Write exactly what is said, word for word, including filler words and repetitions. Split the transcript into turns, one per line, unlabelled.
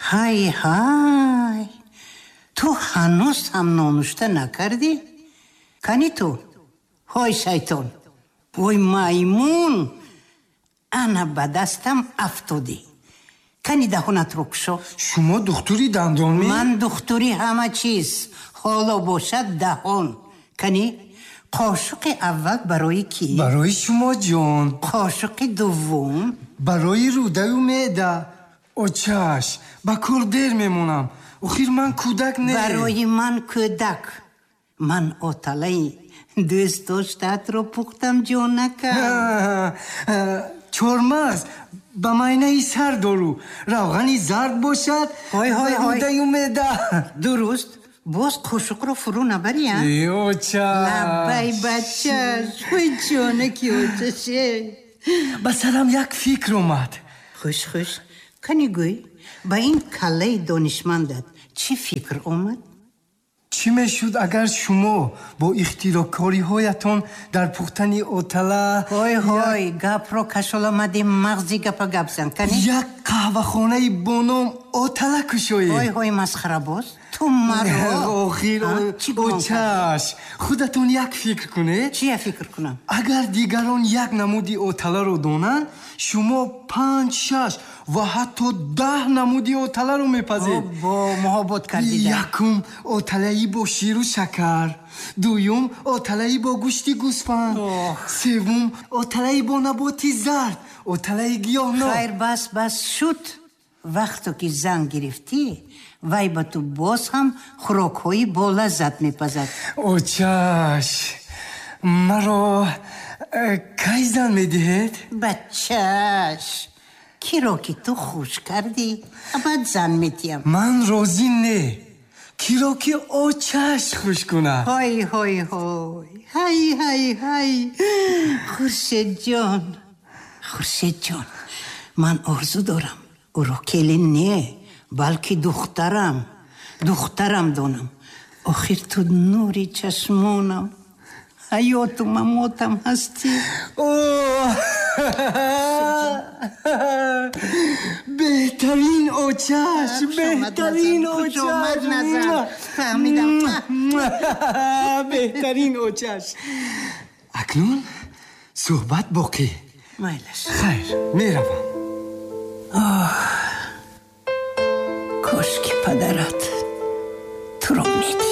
ҳай ҳай, ту ҳанӯз ҳам нонушта накардӣ? Кани ту? ҳой шайтон, вой маймун, ана ба дастам афтодӣ. Кани даҳонатро кушо.
шумо духтури дандонӣ?
ман духтури ҳама чиз, ҳоло бошад даҳон. Кани қошуқи аввал барои кӣ?
барои шумо ҷон.
қошуқи дуввум
барои рӯдаю меъда. о чаш, ба кор дер мемонам. охир ман кӯдак не.
барои ман кӯдак. ман оталаи дӯст доштаатро пухтам ҷонакам.
чормағз ба майнаи сар дору, равғани зард бошад.
ҳой ҳой ҳой,
рӯдаю меъда.
дуруст. боз қошуқро фурӯ набариям?
о чаш,
лаббай бачаш, ҳой ҷонаки очаше.
ба сарам як фикр омад.
хуш хуш, кани гӯй, ба ин каллаи донишмандат чӣ фикр омад?
чӣ мешуд агар шумо бо ихтирокориҳоятон дар пухтани отала
ҳой ҳой, гапро кашоламади мағзи гапа гап зан. Кани
як қаҳвахонаи бо ном отала кушоед?
ҳой ҳой, масхарабоз, ту маро
охир о чаш, худатон як фикр кунед.
чия фикр кунам?
агар дигарон як намуди оталаро донанд, шумо панҷ шаш ва ҳатто даҳ намуди оталаро мепазед.
бо муҳоббат кардида.
якум оталаи бо ширу шакар, дуюм оталаи бо гӯшти гӯсфанд, севум оталаи бо наботи зард, оталаи гиёҳнок.
хайр, бас бас шуд. вақто ки зан гирифтӣ, вай ба ту боз ҳам хӯрокҳои болаззат мепазад.
о чаш, маро кай зан медиҳед?
бачаш, киро ки ту хуш кардӣ, абад зан метиҳам.
ман розӣ не. киро ки о чаш хуш кунад.
ҳой ҳой ҳой, ҳай ҳай ҳай, хуршедҷон, хуршедҷон, ман орзу дорам ӯро келин не, балки духтарам духтарам донам. охир ту нури чашмонам, ҳаёту мамотам ҳастӣ.
беҳтарин очаш, беҳтарин очаш,
фаҳмидам.
беҳтарин очаш. акнун суҳбат боқӣ.
майлаш.
хайр, меравам.
кошки падарат туро медид.